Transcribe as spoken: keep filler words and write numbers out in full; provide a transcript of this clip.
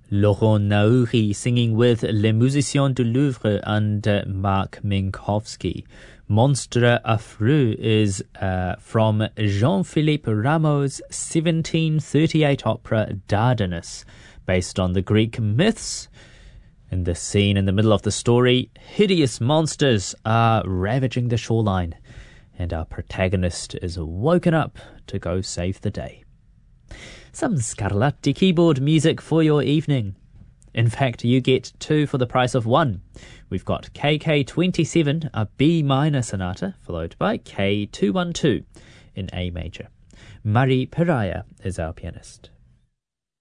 Laurent Naouri singing with Les Musiciens du Louvre under Marc Minkowski. Monstre Affreux is uh, from Jean-Philippe Rameau's seventeen thirty-eight opera Dardanus, based on the Greek myths. In the scene in the middle of the story, hideous monsters are ravaging the shoreline, and our protagonist is woken up to go save the day. Some Scarlatti keyboard music for your evening. In fact, you get two for the price of one. We've got K K twenty-seven, a B minor sonata, followed by K two twelve in A major. Marie Peraya is our pianist.